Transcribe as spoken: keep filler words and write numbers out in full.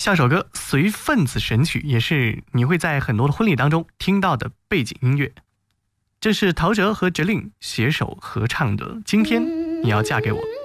下首歌随份子神曲，也是你会在很多的婚礼当中听到的背景音乐。这是陶喆和 Jolin 携手合唱的《今天你要嫁给我》。